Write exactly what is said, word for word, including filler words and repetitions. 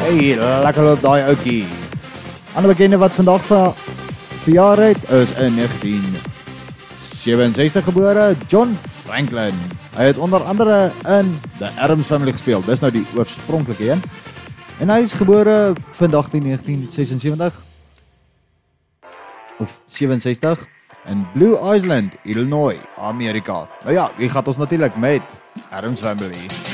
Hey, lekker op daai oukie. Ander bekende wat vandag van verjaar het, is in negentien sewenses gebore, John Franklin. Hy het onder andere in The Addams Family gespeel, dis nou die oorspronklike een. En hy is gebore vandag in negentien sesensewentig, of sewenses, in Blue Island, Illinois, Amerika. Nou ja, wie gaat ons natuurlijk met Addams Family?